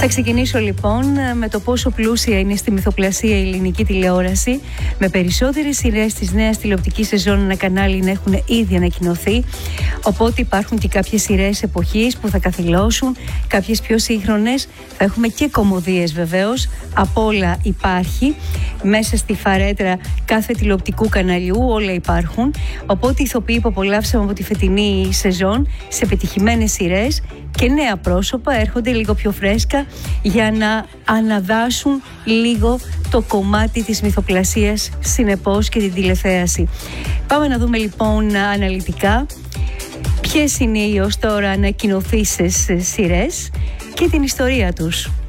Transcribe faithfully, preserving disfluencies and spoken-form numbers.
Θα ξεκινήσω λοιπόν με το πόσο πλούσια είναι στη μυθοπλασία η ελληνική τηλεόραση, με περισσότερες σειρές της νέας τηλεοπτικής σεζόν ένα κανάλι να έχουν ήδη ανακοινωθεί. Οπότε υπάρχουν και κάποιες σειρές εποχής που θα καθυλώσουν, κάποιες πιο σύγχρονες. Θα έχουμε και κωμωδίες βεβαίως. Απ' όλα υπάρχει. Μέσα στη φαρέτρα κάθε τηλεοπτικού καναλιού όλα υπάρχουν. Οπότε οι ηθοποιοί που απολαύσαμε από τη φετινή σεζόν σε πετυχημένες σειρές και νέα πρόσωπα έρχονται λίγο πιο φρέσκα για να αναδάσουν λίγο το κομμάτι της μυθοπλασίας συνεπώς και την τηλεθέαση. Πάμε να δούμε λοιπόν αναλυτικά ποιες είναι οι ως τώρα ανακοινωθήσεις σειρές και την ιστορία τους.